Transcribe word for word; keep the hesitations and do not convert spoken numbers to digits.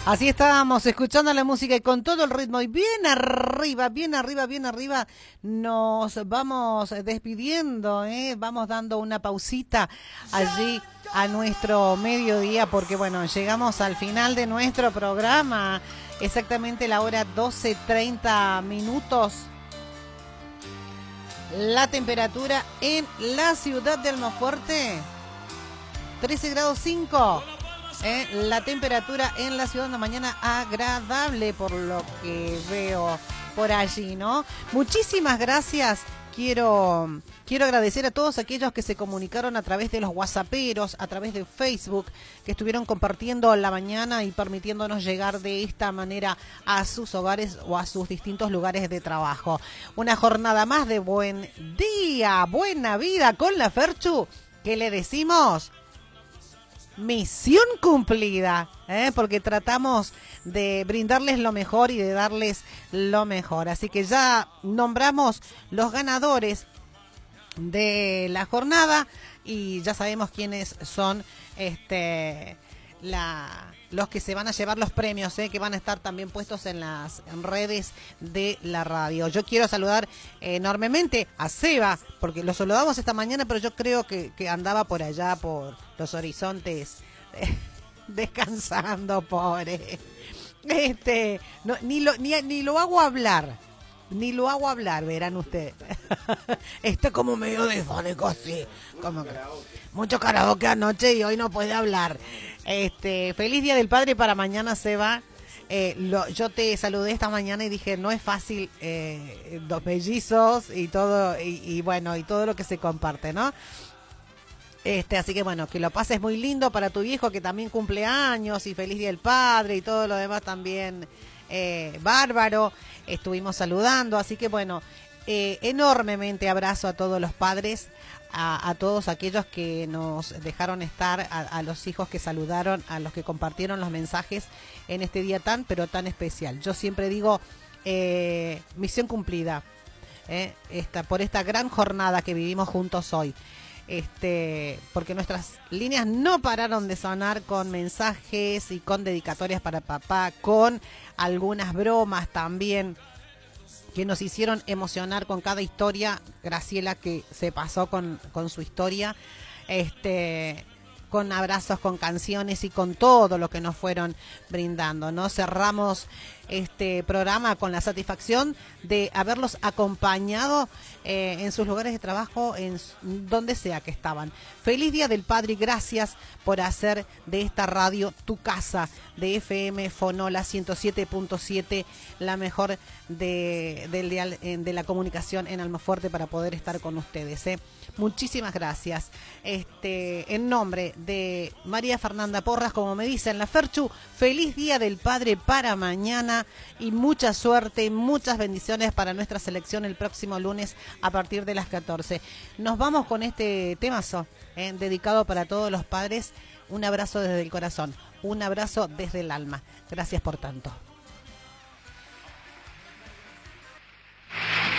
Así estábamos escuchando la música y con todo el ritmo y bien arriba, bien arriba, bien arriba nos vamos despidiendo, ¿eh? Vamos dando una pausita allí a nuestro mediodía porque bueno, llegamos al final de nuestro programa, exactamente la hora doce treinta minutos. La temperatura en la ciudad de Almafuerte, trece grados cinco. Eh, la temperatura en la ciudad de la mañana agradable por lo que veo por allí, ¿no? Muchísimas gracias. Quiero, quiero agradecer a todos aquellos que se comunicaron a través de los whatsapperos, a través de Facebook, que estuvieron compartiendo la mañana y permitiéndonos llegar de esta manera a sus hogares o a sus distintos lugares de trabajo. Una jornada más de buen día, buena vida con la Ferchu. ¿Qué le decimos? Misión cumplida, ¿eh? Porque tratamos de brindarles lo mejor y de darles lo mejor. Así que ya nombramos los ganadores de la jornada y ya sabemos quiénes son este la los que se van a llevar los premios, ¿eh? Que van a estar también puestos en las en redes de la radio. Yo quiero saludar enormemente a Seba, porque lo saludamos esta mañana, pero yo creo que, que andaba por allá, por los horizontes, eh, descansando, pobre. Este, no, ni, lo, ni, ni lo hago hablar, ni lo hago hablar, verán ustedes. Está como medio desfónico así, como que mucho karaoke anoche y hoy no puede hablar. Este, feliz Día del Padre para mañana, Seba. Eh, lo, yo te saludé esta mañana y dije, no es fácil, eh, dos mellizos y todo, y, y bueno, y todo lo que se comparte, ¿no? Este, así que bueno, que lo pases muy lindo para tu viejo que también cumple años y feliz Día del Padre y todo lo demás también, eh, bárbaro. Estuvimos saludando, así que bueno, eh, enormemente abrazo a todos los padres, a, a todos aquellos que nos dejaron estar, a, a los hijos que saludaron, a los que compartieron los mensajes en este día tan, pero tan especial. Yo siempre digo, eh, misión cumplida, eh, esta, por esta gran jornada que vivimos juntos hoy. Este, porque nuestras líneas no pararon de sonar con mensajes y con dedicatorias para papá, con algunas bromas también que nos hicieron emocionar con cada historia. Graciela, que se pasó con, con su historia, este, con abrazos, con canciones y con todo lo que nos fueron brindando, ¿no? Cerramos este programa con la satisfacción de haberlos acompañado eh, en sus lugares de trabajo, en donde sea que estaban. Feliz Día del Padre y gracias por hacer de esta radio tu casa, de F M Fonola ciento siete punto siete, la mejor de, de, de la comunicación en Almafuerte, para poder estar con ustedes, ¿eh? Muchísimas gracias. Este, en nombre de María Fernanda Porras, como me dicen la Ferchu, feliz Día del Padre para mañana y mucha suerte y muchas bendiciones para nuestra selección el próximo lunes a partir de las catorce. Nos vamos con este temazo, eh, dedicado para todos los padres. Un abrazo desde el corazón, un abrazo desde el alma. Gracias por tanto.